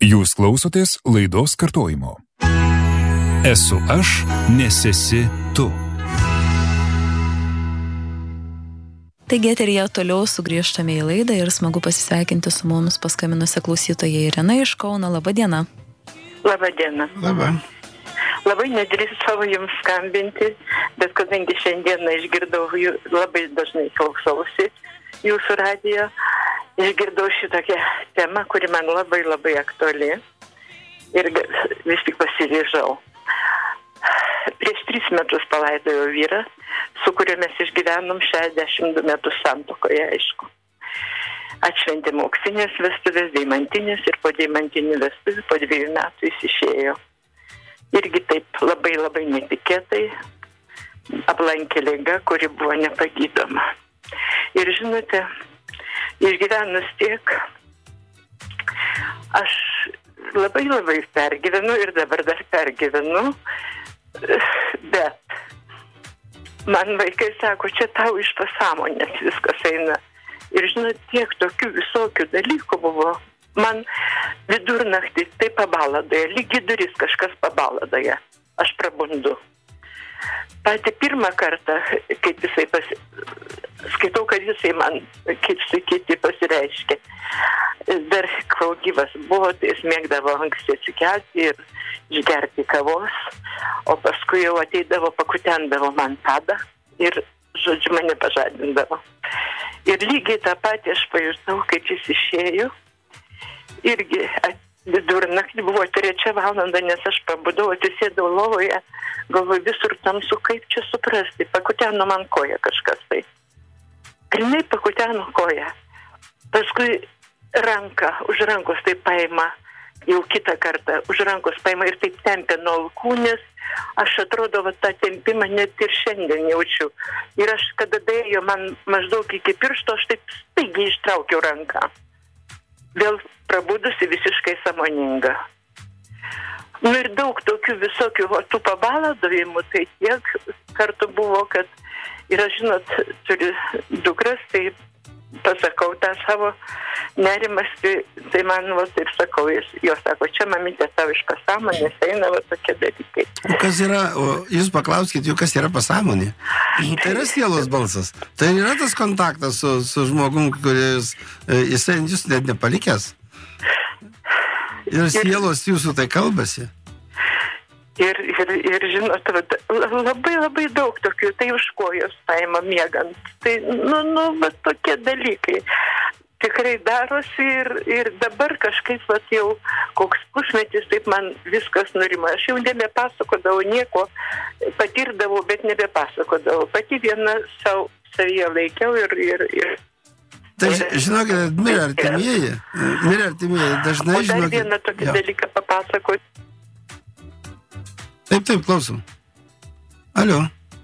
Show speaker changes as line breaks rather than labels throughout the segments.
Jūs klausotės laidos kartojimo. Esu aš, nes esi tu.
Taigi eteryje toliau sugrįžtame į laidą ir smagu pasisveikinti su mumis paskambinusią klausytoją Irena iš Kauno. Labą dieną.
Labą dieną.
Labą.
Labai nedrįsau jums skambinti, bet kadangi šiandieną išgirdau, labai dažnai klausausi jūsų radijo, išgirdau šitokią temą, kuri man labai labai aktuali ir vis tik pasiryžau. Prieš 3 metus palaidojau vyrą, su kuriuo mes išgyvenom 62 metus santuokoje, aišku. Atšventėm auksinės vestuvės, deimantinės ir po deimantinių vestuvių po 2 metų jis išėjo. Irgi taip labai labai netikėtai aplankė liga, kuri buvo nepagydoma. Ir žinote, išgyvenus tiek, aš labai labai pergyvenu ir dabar dar pergyvenu, bet man vaikai sako, čia tau iš pasąmonės viskas eina. Ir žinot, tiek tokių visokių dalykų buvo. Man vidurnaktį tai pabaladoje, lygiai duris kažkas pabaladoje. Aš prabundu. Pati pirmą kartą, kaip jisai skaitau, kad jisai man, kaip sakyti, pasireiškė. Dar kol gyvas buvo, tai jis mėgdavo anksti atsikelti ir išgerti kavos, o paskui jau ateidavo, pakutendavo man padą ir, žodžiu, mane pažadindavo. Ir lygiai tą patį aš pajutau, kaip jis išėjo. Irgi vidurnaktį buvo 3 valanda, nes aš pabudau, atsisėdau lovoje, galvoju, visur tamsu, kaip čia suprasti. Pakuteno man koją kažkas tai. Grinai pakuteno koją. Paskui ranką, už rankos taip paima, jau kitą kartą už rankos paima ir taip tempia nuo alkūnės. Aš atrodo, va, tą tempimą net ir šiandien jaučiu. Ir aš, kada dėjo man maždaug iki piršto, aš taip staigiai ištraukiau ranką. Vėl prabudusi visiškai sąmoninga. Nu ir daug tokių visokių tų pabaladovimų, tai tiek kartų buvo, kad ir aš, žinot, turiu dukras, tai pasakau tą savo nerimas, tai man, va, taip sakau, jos sako, čia mamytė tau iš pasąmonės eina, va, tokie dalykai.
O kas yra, jūs paklauskite, kas yra pasąmonė? Tai yra sielos balsas. Tai yra tas kontaktas su žmogum, kuris jisai jūs net nepalikęs. Ir sielos jūsų tai kalbasi.
Ir žinot, labai labai daug tokių, tai už kojos paima miegant. Tai, va, tokie dalykai tikrai darosi ir dabar kažkaip, va, jau koks pusmetis, taip man viskas nurimo. Aš jau nebepasakodavau nieko, patirdavau, bet nebepasakodavau. Pati viena savyje laikiau ir
tai, žinokite, mirė artimieji dažnai, žinokite.
O dar vieną tokį dalyką papasakoti.
Taip, klausom. Alio.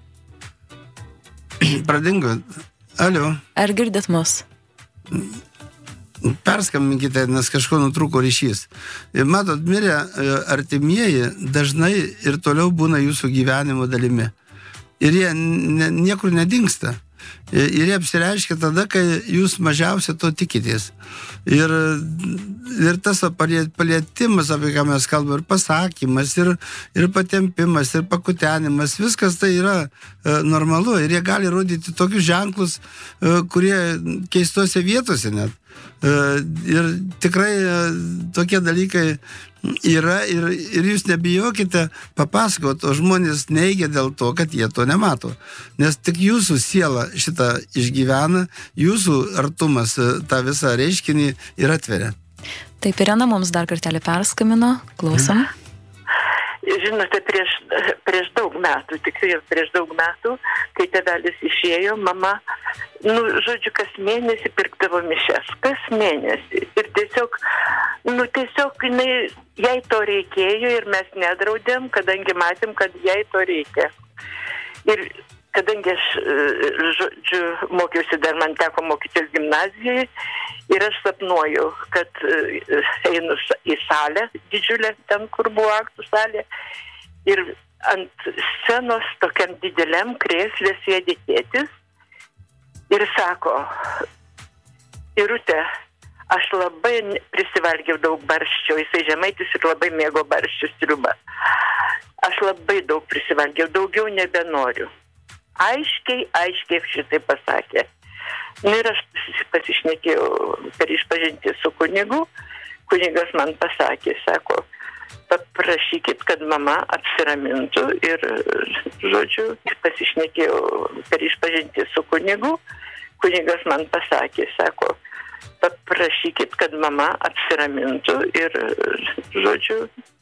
Pradingo. Alio.
Ar girdit mus?
Perskambinkite, nes kažko nutrūko ryšys. Matot, mirė artimieji dažnai ir toliau būna jūsų gyvenimo dalimi. Ir jie niekur nedingsta. Ir jie apsireiškia tada, kai jūs mažiausiai to tikitės. Ir tas palietimas, apie ką mes kalbame, ir pasakymas, ir patempimas, ir pakutenimas, viskas tai yra normalu. Ir jie gali rodyti tokius ženklus, kurie keistose vietose net. Ir tikrai tokie dalykai yra ir jūs nebijokite papasakot, o žmonės neigia dėl to, kad jie to nemato. Nes tik jūsų siela šitą išgyvena, jūsų artumas tą visą reiškinį ir atveria.
Taip, Irena mums dar kartelį perskambino. Klausom.
Žinote, prieš daug metų, tikrai prieš daug metų, kai tėvelis išėjo, mama, žodžiu, kas mėnesį pirkdavo mišias. Kas mėnesį. Ir tiesiog jai to reikėjo ir mes nedraudėm, kadangi matėm, kad jai to reikia. Ir kadangi aš, žodžiu, mokiausi, dar man teko mokytis gimnazijoje, ir aš sapnuoju, kad einu į salę didžiulę, ten, kur buvo aktų salė, ir ant scenos tokiam dideliam krėslė sėdi tėtis ir sako, Irute, Aš labai prisivalgiau daug barščio, jisai žemaitis ir labai mėgo barščių sriubą. Aš labai daug prisivalgiau, daugiau nebenoriu. Aiškiai šitai pasakė. Ir aš pasišnekėjau per išpažintį su kunigu. Kunigas man pasakė, sako, paprašykit, kad mama apsiramintų ir, žodžiu, pasišnekėjau per išpažintį su kunigu. Kunigas man pasakė, sako, paprašykit, kad mama apsiramintų ir, žodžiu,